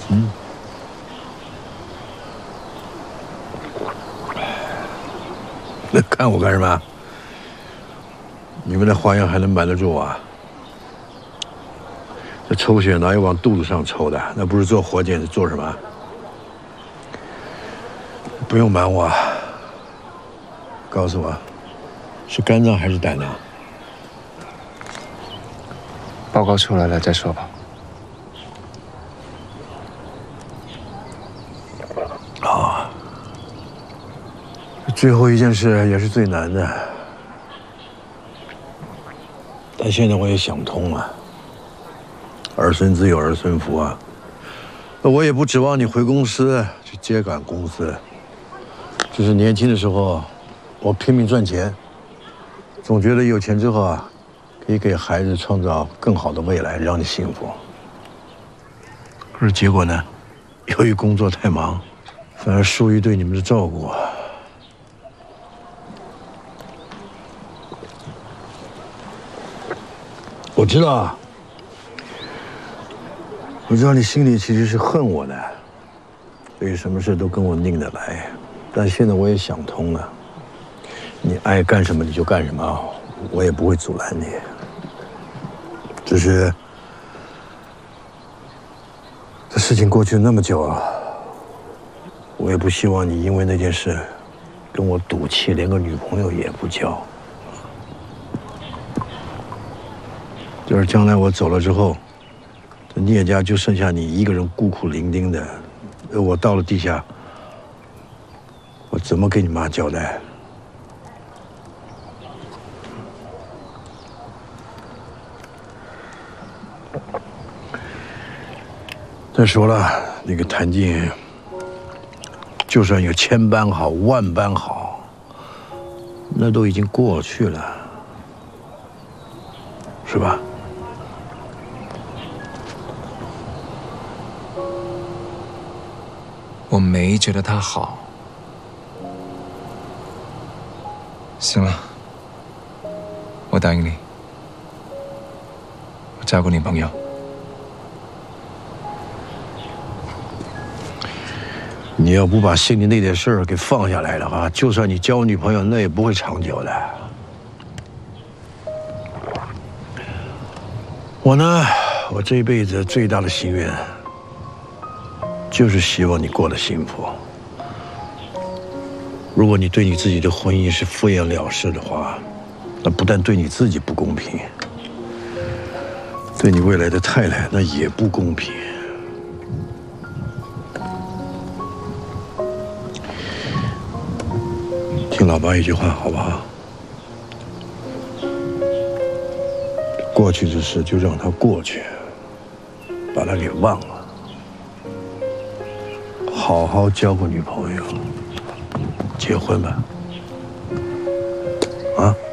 嗯。那看我干什么？你们的花样还能瞒得住我啊？这抽血哪有往肚子上抽的？那不是做活检是做什么？不用瞒我，告诉我，是肝脏还是胆囊？ 报告出来了再说吧。 啊，最后一件事也是最难的，但现在我也想通了。儿孙自有儿孙福啊，那我也不指望你回公司去接管公司。只是年轻的时候，我拼命赚钱，总觉得有钱之后啊，可以给孩子创造更好的未来，让你幸福。可是结果呢，由于工作太忙，反而疏于对你们的照顾。我知道啊，我知道你心里其实是恨我的，所以什么事都跟我拧得来。但现在我也想通了，你爱干什么你就干什么，我也不会阻拦你。只是这事情过去那么久了，我也不希望你因为那件事跟我赌气，连个女朋友也不交。就是将来我走了之后，这聂家就剩下你一个人孤苦伶仃的，我到了地下，我怎么给你妈交代？再说了，那个谭静，就算有1000般好、10000般好，那都已经过去了，是吧？ 我没觉得他好。行了，我答应你，我照顾女朋友。 你要不把心里那点事儿给放下来的话，就算你交女朋友，那也不会长久的。我呢，我这一辈子最大的心愿，就是希望你过得幸福。如果你对你自己的婚姻是敷衍了事的话，那不但对你自己不公平，对你未来的太太那也不公平。听老爸一句话，好不好？过去的事就让它过去，把它给忘了，好好交个女朋友，结婚吧，啊。